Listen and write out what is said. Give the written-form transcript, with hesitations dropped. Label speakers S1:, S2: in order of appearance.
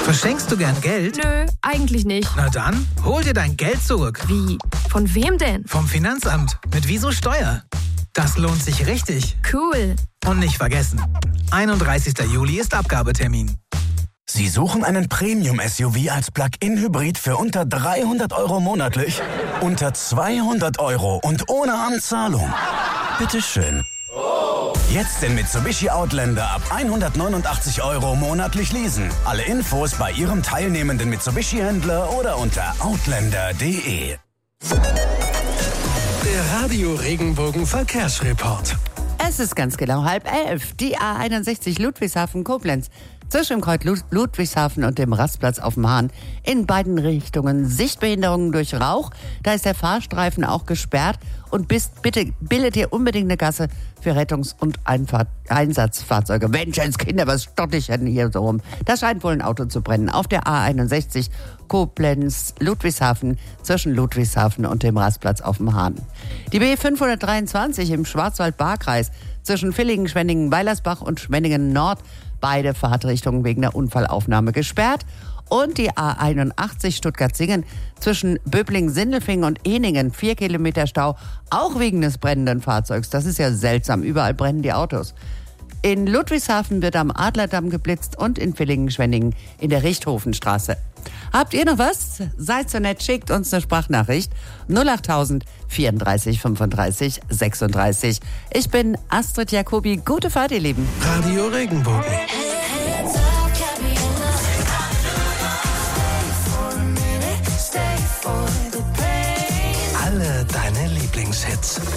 S1: Verschenkst du gern Geld?
S2: Nö, eigentlich nicht.
S1: Na dann, hol dir dein Geld zurück.
S2: Wie? Von wem denn?
S1: Vom Finanzamt. Mit Wieso Steuer. Das lohnt sich richtig.
S2: Cool.
S1: Und nicht vergessen, 31. Juli ist Abgabetermin.
S3: Sie suchen einen Premium-SUV als Plug-in-Hybrid für unter 300 € monatlich? Unter 200 € und ohne Anzahlung? Bitteschön. Jetzt den Mitsubishi Outlander ab 189 € monatlich leasen. Alle Infos bei Ihrem teilnehmenden Mitsubishi-Händler oder unter outlander.de.
S4: Der Radio Regenbogen Verkehrsreport.
S5: Es ist ganz genau 10:30. Die A61 Ludwigshafen-Koblenz zwischen Kreuz Ludwigshafen und dem Rastplatz auf dem Hahn. In beiden Richtungen Sichtbehinderungen durch Rauch. Da ist der Fahrstreifen auch gesperrt. Und bitte bildet ihr unbedingt eine Gasse für Rettungs- und Einsatzfahrzeuge. Menschenskinder, was stotter ich denn hier so rum? Da scheint wohl ein Auto zu brennen. Auf der A61 Koblenz-Ludwigshafen zwischen Ludwigshafen und dem Rastplatz auf dem Hahn. Die B523 im Schwarzwald-Baar-Kreis zwischen Villingen, Schwenningen, Weilersbach und Schwenningen Nord. Beide Fahrtrichtungen wegen der Unfallaufnahme gesperrt. Und die A81 Stuttgart-Singen zwischen Böblingen-Sindelfingen und Ehningen 4 Kilometer Stau, auch wegen des brennenden Fahrzeugs. Das ist ja seltsam, überall brennen die Autos. In Ludwigshafen wird am Adlerdamm geblitzt und in Villingen-Schwenningen in der Richthofenstraße. Habt ihr noch was? Seid so nett, schickt uns eine Sprachnachricht 08000 34 35 36. Ich bin Astrid Jacobi. Gute Fahrt, ihr Lieben.
S4: Radio Regenbogen. Alle deine Lieblingshits.